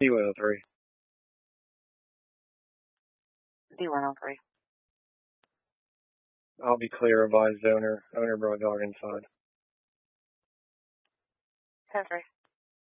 D103. D103. I'll be clear, advised owner brought dog inside. 10-3.